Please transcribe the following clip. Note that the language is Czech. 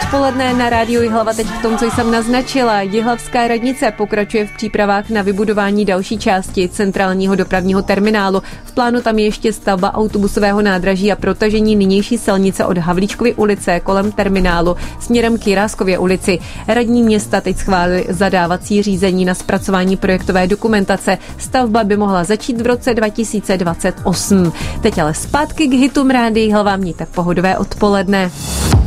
odpoledne na rádiu Jihlava. Teď v tom, co jsem naznačila. Jihlavská radnice pokračuje v přípravách na vybudování další části centrálního dopravního terminálu. V plánu tam je ještě stavba autobusového nádraží a protažení nynější silnice od Havlíčkovy ulice kolem terminálu směrem k Jiráskově ulici. Radní města teď schválili zadávací řízení na zpracování projektové dokumentace. Stavba by mohla začít v roce 2028. Teď ale zpátky k hitům Rádia Jihlava, mějte pohodové odpoledne.